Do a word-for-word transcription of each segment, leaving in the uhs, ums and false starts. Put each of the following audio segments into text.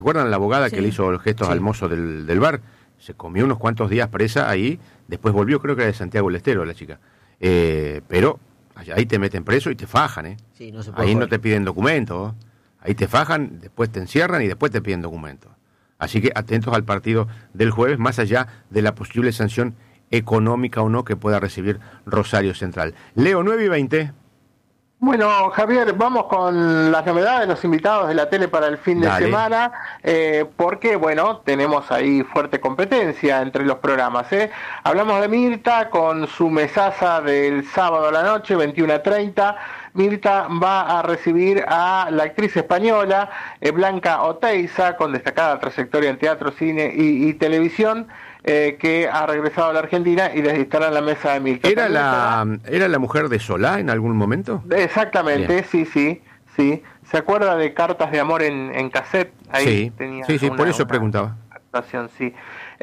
¿Recuerdan la abogada Sí. que le hizo los gestos Sí. al mozo del, del bar? Se comió unos cuantos días presa ahí, después volvió, creo que era de Santiago del Estero la chica. Eh, pero ahí te meten preso y te fajan, ¿eh? Sí, no se puede Ahí no jugar. te piden documentos, ahí te fajan, después te encierran y después te piden documentos. Así que atentos al partido del jueves, más allá de la posible sanción económica o no que pueda recibir Rosario Central. Leo, nueve y veinte. Bueno, Javier, vamos con las novedades, los invitados de la tele para el fin de Dale. semana, eh, porque, bueno, tenemos ahí fuerte competencia entre los programas, ¿eh? Hablamos de Mirta con su mesaza del sábado a la noche, veintiuno a treinta. Mirta va a recibir a la actriz española eh, Blanca Oteiza, con destacada trayectoria en teatro, cine y, y televisión, eh, que ha regresado a la Argentina y les estará en la mesa de Mirta. ¿Era También la, ¿Era la mujer de Solá en algún momento? Exactamente, Bien. sí, sí, sí. ¿Se acuerda de Cartas de Amor en, en cassette? Ahí Sí, tenía sí, sí, una- por eso una preguntaba. actuación, sí.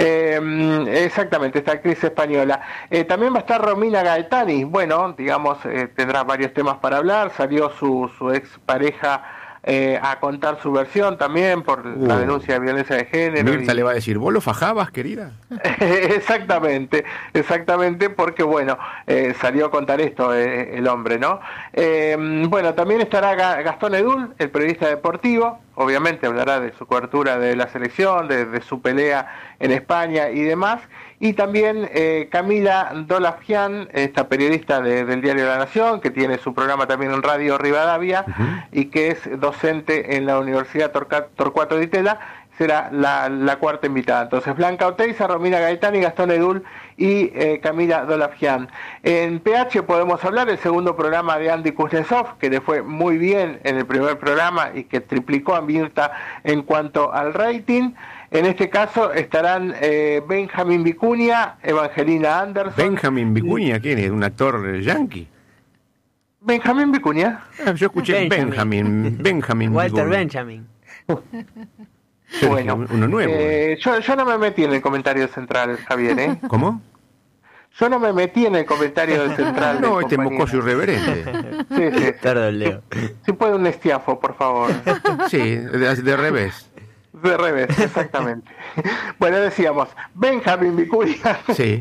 Eh, exactamente, esta actriz española. Eh, también va a estar Romina Gaetani. Bueno, digamos, eh, tendrá varios temas para hablar. Salió su, su ex pareja eh, a contar su versión también por Uh. la denuncia de violencia de género. Mirta y- le va a decir, ¿vos lo fajabas, querida? Exactamente, exactamente, porque bueno, eh, salió a contar esto eh, el hombre, ¿no? Eh, bueno, también estará Ga- Gastón Edul, el periodista deportivo, obviamente hablará de su cobertura de la selección, de, de su pelea en España y demás, y también eh, Camila Dolafian, esta periodista de- del Diario de la Nación, que tiene su programa también en Radio Rivadavia, Ujú. y que es docente en la Universidad Torca- Torcuato Di Tella, será la, la cuarta invitada. Entonces, Blanca Oteiza, Romina Gaetani, Gastón Edul y eh, Camila Dolafian. En P H podemos hablar del segundo programa de Andy Kuznetsov, que le fue muy bien en el primer programa y que triplicó a Mirta en cuanto al rating. En este caso estarán eh, Benjamín Vicuña, Evangelina Anderson. Benjamin Vicuña, ¿quién es? ¿Un actor yankee? Benjamín Vicuña. Ah, yo escuché Benjamin. Benjamin. Benjamin Walter Vicuña. Benjamin. Yo dije, Bueno, uno nuevo. eh, yo, yo no me metí en el comentario central, Javier, ¿eh? ¿Cómo? Yo no me metí en el comentario del central. No, del este compañero. mocoso irreverente. Sí, sí. Perdón, Leo. Si puede un estiafo, por favor. Sí, de, de revés. De revés, exactamente. Bueno, decíamos, Benjamín Vicuña, Sí.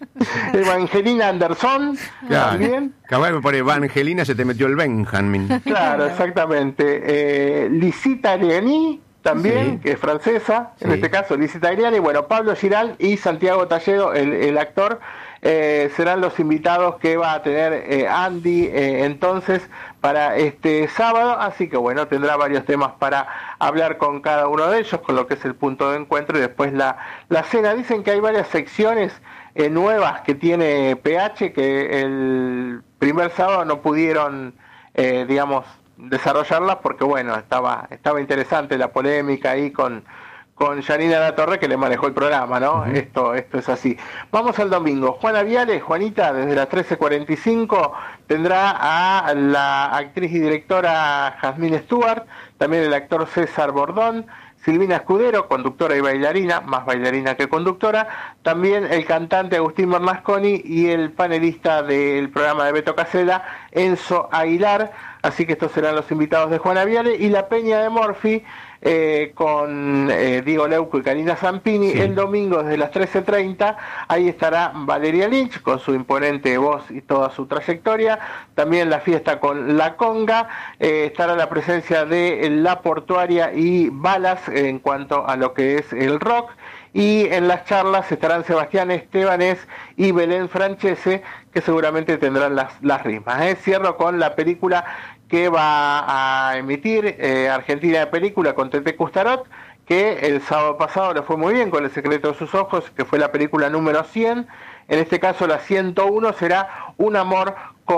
Evangelina Anderson, Claro. también. Cabal, por Evangelina se te metió el Benjamin. Claro, exactamente. Eh, Lisita Ariani, también, Sí. que es francesa, en Sí. este caso Lisita Ariani, bueno, Pablo Giral y Santiago Talledo, el, el actor, eh, serán los invitados que va a tener eh, Andy eh, entonces para este sábado, así que bueno, tendrá varios temas para hablar con cada uno de ellos, con lo que es el punto de encuentro y después la, la cena. Dicen que hay varias secciones eh, nuevas que tiene P H que el primer sábado no pudieron, eh, digamos, desarrollarlas porque bueno, estaba estaba interesante la polémica ahí con con Yanina La Torre, que le manejó el programa, ¿no? Uh-huh. Esto esto es así. Vamos al domingo. Juana Viale, Juanita, desde las trece cuarenta y cinco tendrá a la actriz y directora Jasmine Stewart, también el actor César Bordón, Silvina Escudero, conductora y bailarina, más bailarina que conductora, también el cantante Agustín Bernasconi y el panelista del programa de Beto Casella, Enzo Aguilar. Así que estos serán los invitados de Juana Viale. Y la Peña de Morphy, eh, con eh, Diego Leuco y Karina Zampini, Sí. el domingo desde las trece treinta. Ahí estará Valeria Lynch con su imponente voz y toda su trayectoria. También la fiesta con La Conga. Eh, estará la presencia de La Portuaria y Balas en cuanto a lo que es el rock. Y en las charlas estarán Sebastián Estebanés y Belén Francese, que seguramente tendrán las, las rimas. ¿eh? Cierro con la película que va a emitir eh, Argentina de Película con Tete Custarot, que el sábado pasado le fue muy bien con El secreto de sus ojos, que fue la película número cien. En este caso la ciento uno será Un amor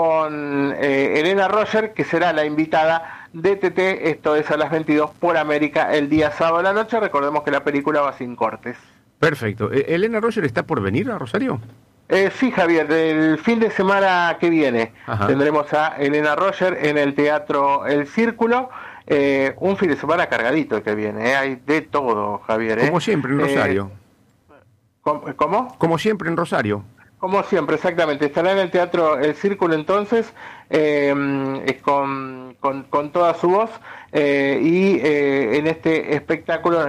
con eh, Elena Roger, que será la invitada de T T, esto es a las veintidós por América el día sábado a la noche. Recordemos que la película va sin cortes. Perfecto. Eh, ¿Elena Roger está por venir a Rosario? Eh, sí, Javier, del fin de semana que viene Ajá. tendremos a Elena Roger en el Teatro El Círculo. Eh, un fin de semana cargadito el que viene, eh. Hay de todo, Javier. ¿eh? Como siempre en Eh, Rosario. ¿cómo? ¿Cómo? Como siempre en Rosario. Como siempre, exactamente. Estará en el Teatro El Círculo entonces, eh, con, con, con toda su voz, eh, y eh, en este espectáculo